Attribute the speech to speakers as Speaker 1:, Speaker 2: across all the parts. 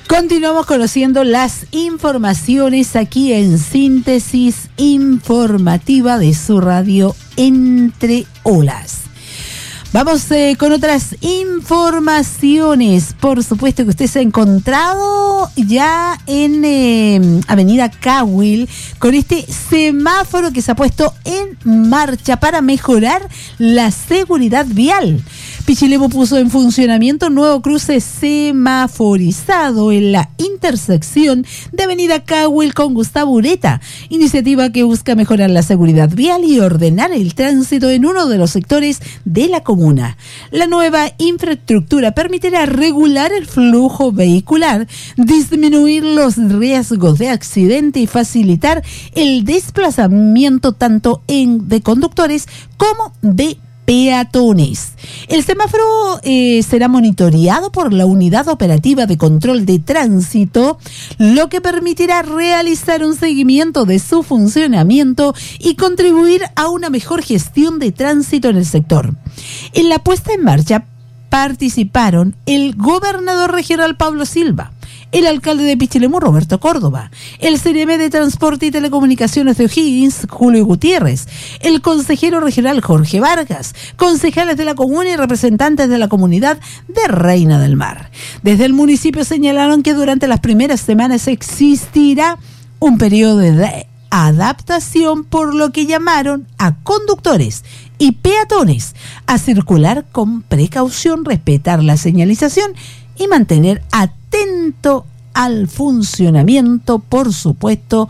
Speaker 1: Continuamos conociendo las informaciones aquí en Síntesis Informativa de su radio Entre Olas. Vamos con otras informaciones. Por supuesto que usted se ha encontrado ya en Avenida Cahuil con este semáforo que se ha puesto en marcha para mejorar la seguridad vial. Pichilemu puso en funcionamiento un nuevo cruce semaforizado en la intersección de Avenida Cahuil con Gustavo Ureta, iniciativa que busca mejorar la seguridad vial y ordenar el tránsito en uno de los sectores de la comuna. La nueva infraestructura permitirá regular el flujo vehicular, disminuir los riesgos de accidente y facilitar el desplazamiento tanto de conductores como de peatones. El semáforo será monitoreado por la Unidad Operativa de Control de Tránsito, lo que permitirá realizar un seguimiento de su funcionamiento y contribuir a una mejor gestión de tránsito en el sector. En la puesta en marcha participaron el gobernador regional Pablo Silva, el alcalde de Pichilemu, Roberto Córdoba, el CNM de Transporte y Telecomunicaciones de O'Higgins, Julio Gutiérrez, el consejero regional Jorge Vargas, concejales de la comuna y representantes de la comunidad de Reina del Mar. Desde el municipio señalaron que durante las primeras semanas existirá un periodo de adaptación, por lo que llamaron a conductores y peatones a circular con precaución, respetar la señalización y mantener atento al funcionamiento, por supuesto,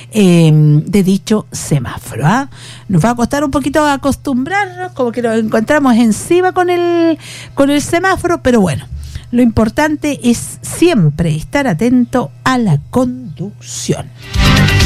Speaker 1: de dicho semáforo. Nos va a costar un poquito acostumbrarnos, como que nos encontramos encima con el semáforo, pero bueno, lo importante es siempre estar atento a la conducción.